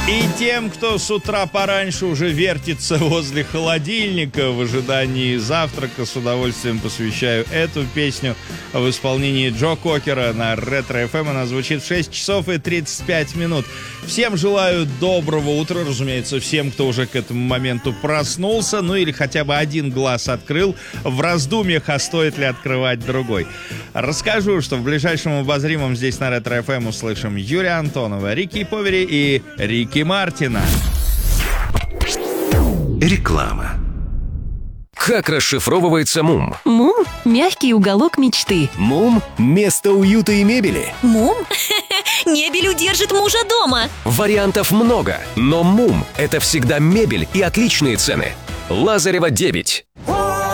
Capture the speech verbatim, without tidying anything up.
И тем, кто с утра пораньше уже вертится возле холодильника в ожидании завтрака, с удовольствием посвящаю эту песню в исполнении Джо Кокера на Ретро эф эм. Она звучит в шесть часов и тридцать пять минут. Всем желаю доброго утра, разумеется, всем, кто уже к этому моменту проснулся, ну или хотя бы один глаз открыл, в раздумьях, а стоит ли открывать другой. Расскажу, что в ближайшем обозримом здесь на Ретро эф эм услышим Юрия Антонова, Рики Повери и Рики Мартина. Реклама. Как расшифровывается МУМ? МУМ – мягкий уголок мечты. МУМ – место уюта и мебели. МУМ? Мебель удержит мужа дома. Вариантов много, но МУМ – это всегда мебель и отличные цены. Лазарева, девять.